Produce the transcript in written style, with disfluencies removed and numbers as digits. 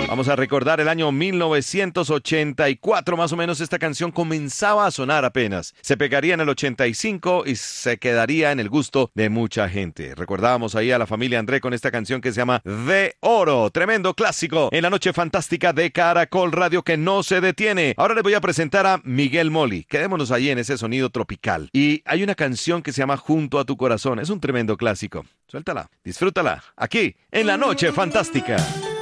Vamos a recordar el año 1984, más o menos esta canción comenzaba a sonar apenas. Se pegaría en el 85 y se quedaría en el gusto de mucha gente. Recordábamos ahí a la familia André con esta canción que se llama De Oro, tremendo clásico en la noche fantástica de Caracol Radio que no se detiene. Ahora les voy a presentar a Miguel Moli. Quedémonos ahí en ese sonido tropical. Y hay una canción que se llama Junto a tu corazón. Es un tremendo clásico. Suéltala, disfrútala, aquí en la noche fantástica.